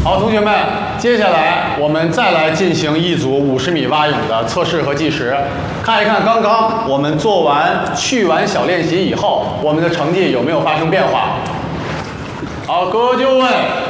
好，同学们，接下来我们再来进行一组50米蛙泳的测试和计时，看一看刚刚我们做完趣玩小练习以后，我们的成绩有没有发生变化？好，各就位。